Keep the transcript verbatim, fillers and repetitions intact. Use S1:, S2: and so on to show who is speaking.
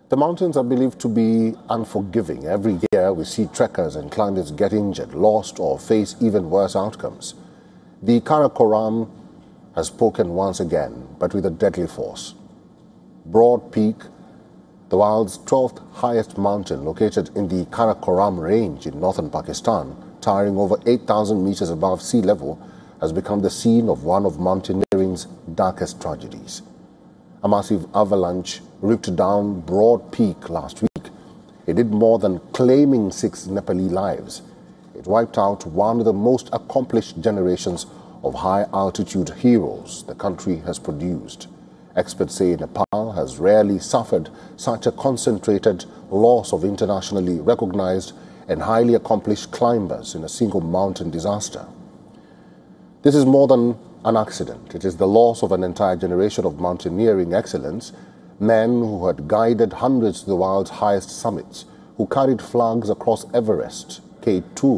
S1: The mountains are believed to be unforgiving. Every year we see trekkers and climbers get injured, lost or face even worse outcomes. The Karakoram has spoken once again, but with a deadly force. Broad Peak, the world's twelfth highest mountain located in the Karakoram range in northern Pakistan, towering over eight thousand meters above sea level, has become the scene of one of mountaineering's darkest tragedies. A massive avalanche ripped down Broad Peak last week. It did more than claiming six Nepali lives. It wiped out one of the most accomplished generations of high-altitude heroes the country has produced. Experts say Nepal has rarely suffered such a concentrated loss of internationally recognized and highly accomplished climbers in a single mountain disaster. This is more than an accident. It is the loss of an entire generation of mountaineering excellence, men who had guided hundreds to the world's highest summits, who carried flags across Everest, K two,